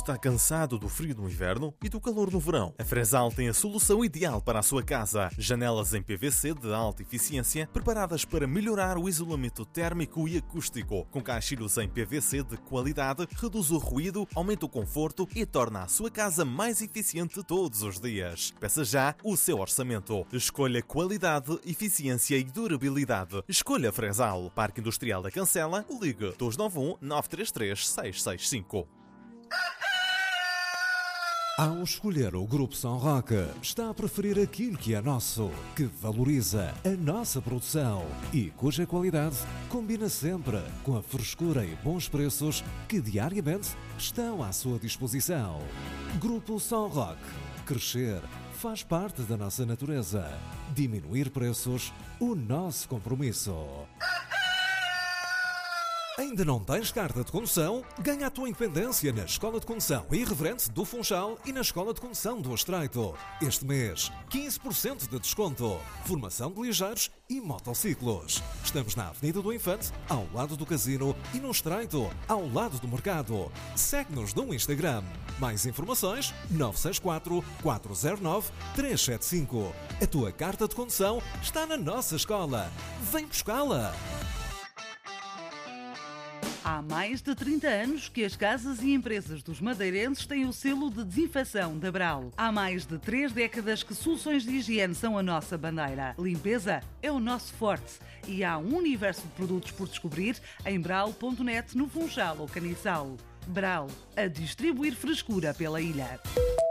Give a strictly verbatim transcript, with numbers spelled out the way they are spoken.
Está cansado do frio no inverno e do calor no verão? A Fresal tem a solução ideal para a sua casa. Janelas em P V C de alta eficiência, preparadas para melhorar o isolamento térmico e acústico. Com caixilhos em P V C de qualidade, reduz o ruído, aumenta o conforto e torna a sua casa mais eficiente todos os dias. Peça já o seu orçamento. Escolha qualidade, eficiência e durabilidade. Escolha Fresal. Parque Industrial da Cancela. Ligue dois nove um, nove três três, seis seis cinco. Ao escolher o Grupo São Roque, está a preferir aquilo que é nosso, que valoriza a nossa produção e cuja qualidade combina sempre com a frescura e bons preços que diariamente estão à sua disposição. Grupo São Roque. Crescer faz parte da nossa natureza. Diminuir preços, o nosso compromisso. Ainda não tens carta de condução? Ganha a tua independência na Escola de Condução Irreverente do Funchal e na Escola de Condução do Estreito. Este mês, quinze por cento de desconto. Formação de ligeiros e motociclos. Estamos na Avenida do Infante, ao lado do Casino, e no Estreito, ao lado do Mercado. Segue-nos no Instagram. Mais informações, nove seis quatro, quatro zero nove, três sete cinco. A tua carta de condução está na nossa escola. Vem buscá-la! Há mais de trinta anos que as casas e empresas dos madeirenses têm o selo de desinfecção da Bral. Há mais de três décadas que soluções de higiene são a nossa bandeira. Limpeza é o nosso forte e há um universo de produtos por descobrir em bral ponto net no Funchal ou Caniçal. Bral, a distribuir frescura pela ilha.